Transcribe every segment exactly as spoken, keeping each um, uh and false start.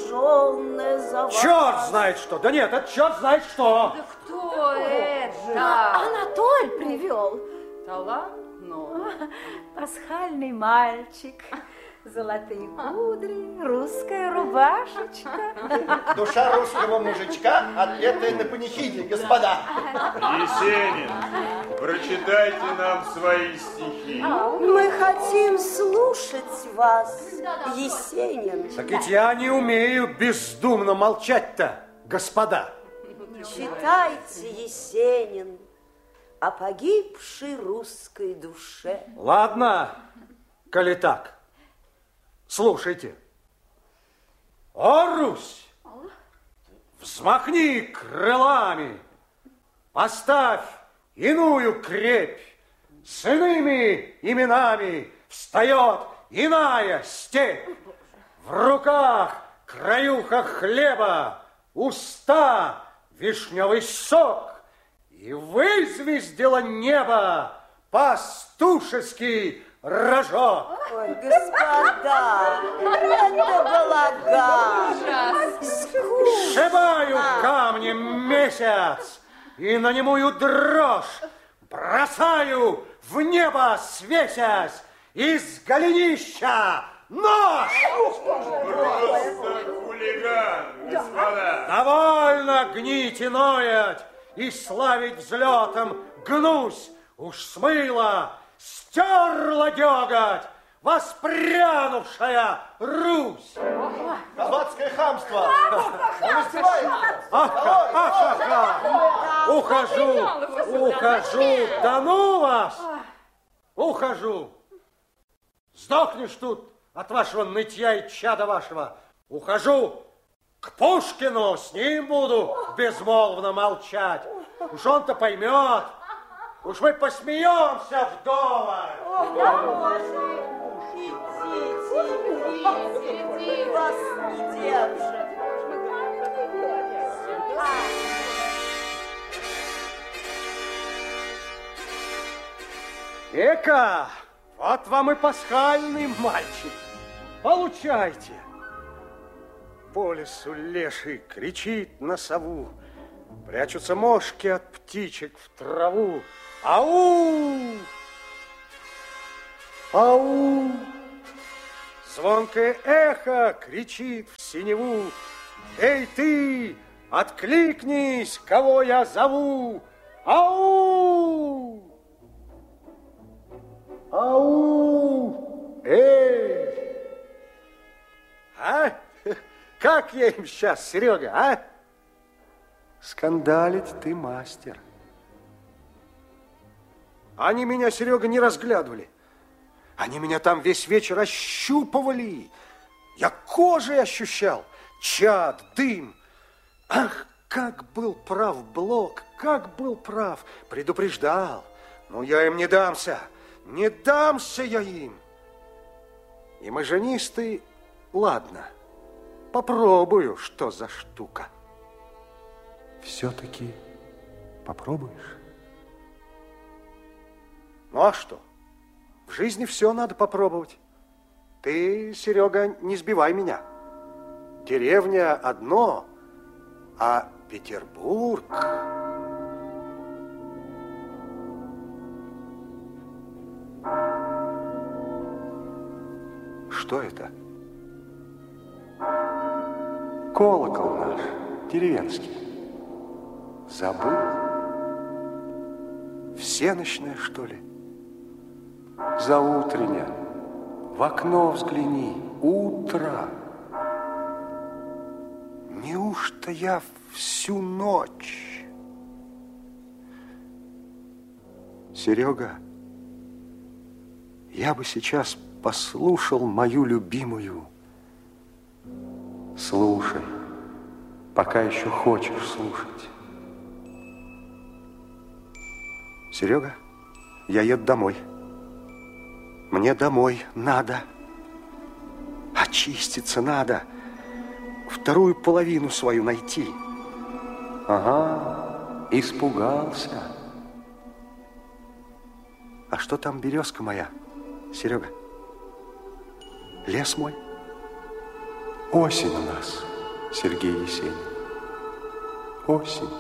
сожженная за вас. Черт знает что! Да нет, это черт знает что! Да кто это? Анатоль привел. Талант? Ну. Пасхальный мальчик. Золотые кудри, русская рубашечка. Душа русского мужичка, отпетая на панихиде, господа. Есенин, прочитайте нам свои стихи. Мы хотим слушать вас, Есенин. Так ведь я не умею бездумно молчать-то, господа. Читайте, Есенин, о погибшей русской душе. Ладно, коли так. Слушайте. О, Русь, взмахни крылами, поставь иную крепь, с иными именами встает иная степь. В руках краюха хлеба, уста вишневый сок, и вызвездило небо пастушеский рожок. Ой, господа, это балаган. Сшибаю камнем месяц и на немую дрожь бросаю в небо, свесясь, из голенища нож. Просто хулиган, господа. Довольно гнить и ноять и славить взлетом гнусь. Уж смыла, стерла деготь воспрянувшая Русь. Казацкое хамство. Он издевается. Ах, ах, ах, ухожу, ухожу, да ну вас, ухожу. Сдохнешь тут от вашего нытья и чада вашего. Ухожу к Пушкину, с ним буду безмолвно молчать. Уж он-то поймет. Уж мы посмеемся вдоволь. Идите, идите, вас не держат. Эка, вот вам и пасхальный мальчик. Получайте. По лесу леший кричит на сову. Прячутся мошки от птичек в траву. Ау! Ау! Звонкое эхо кричит в синеву. Эй ты, откликнись, кого я зову! Ау! Ау! Эй! А? Как я им сейчас, Серега, а? Скандалить ты мастер. Они меня, Серега, не разглядывали. Они меня там весь вечер ощупывали. Я кожей ощущал чад, дым. Ах, как был прав Блок, как был прав. Предупреждал. Но я им не дамся. Не дамся я им. И маженисты, ладно, попробую, что за штука. Все-таки попробуешь? Ну а что? В жизни все надо попробовать. Ты, Серега, не сбивай меня. Деревня одно, а Петербург... Что это? Колокол наш, деревенский. Забыл? Всенощная, что ли? Заутренняя. В окно взгляни. Утро. Неужто я всю ночь? Серега, я бы сейчас послушал мою любимую. Слушай, пока еще хочешь слушать. Серега, я еду домой. Мне домой надо. Очиститься надо. Вторую половину свою найти. Ага, испугался. А что там березка моя, Серега? Лес мой? Осень у нас. Сергей Есенин. Осень.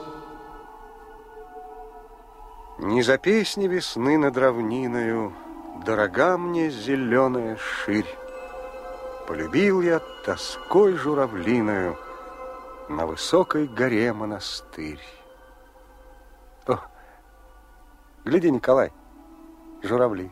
Не за песни весны над равниною дорога мне зеленая ширь. Полюбил я тоской журавлиною на высокой горе монастырь. О, гляди, Николай, журавли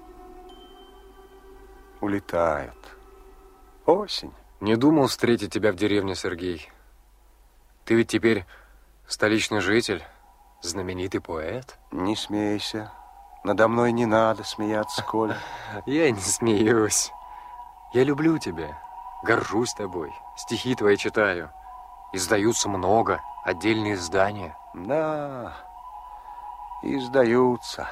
улетают. Осень. Не думал встретить тебя в деревне, Сергей. Ты ведь теперь столичный житель, знаменитый поэт. Не смейся. Надо мной не надо смеяться, Коля. Я не смеюсь. Я люблю тебя, горжусь тобой, стихи твои читаю. Издаются много, отдельные издания. Да, издаются.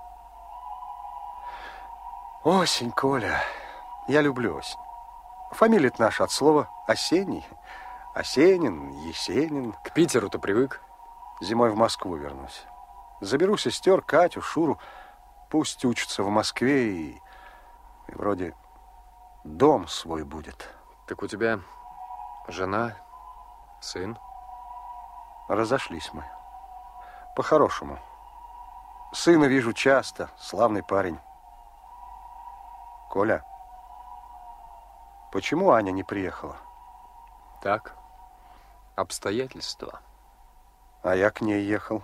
Осень, Коля. Я люблю осень. Фамилия наша от слова осенний. Осенин, Есенин. К Питеру-то привык? Зимой в Москву вернусь. Заберу сестер, Катю, Шуру. Пусть учатся в Москве и, и вроде дом свой будет. Так у тебя жена, сын? Разошлись мы. По-хорошему. Сына вижу часто, славный парень. Коля, почему Аня не приехала? Так, обстоятельства. А я к ней ехал.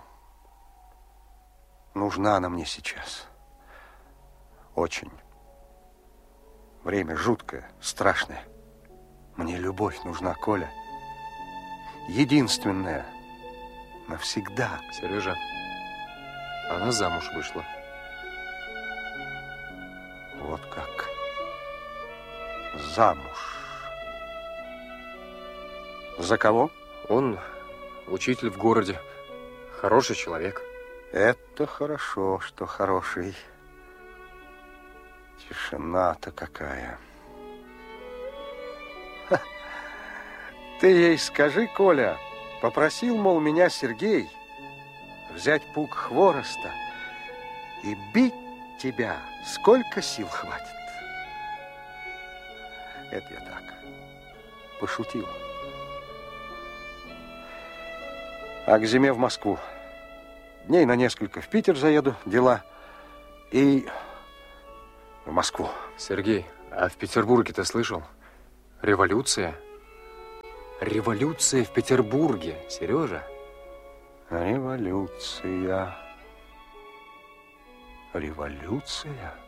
Нужна она мне сейчас. Очень. Время жуткое, страшное. Мне любовь нужна, Коля. Единственная. Навсегда. Сережа, она замуж вышла. Вот как. Замуж. За кого? Он учитель в городе. Хороший человек. Это хорошо, что хороший. Тишина-то какая. Ха. Ты ей скажи, Коля, попросил, мол, меня Сергей взять пук хвороста и бить тебя, сколько сил хватит. Это я так, пошутил. А к зиме в Москву. Дней на несколько в Питер заеду, дела. И в Москву. Сергей, а в Петербурге ты слышал? Революция? Революция в Петербурге, Сережа. Революция. Революция?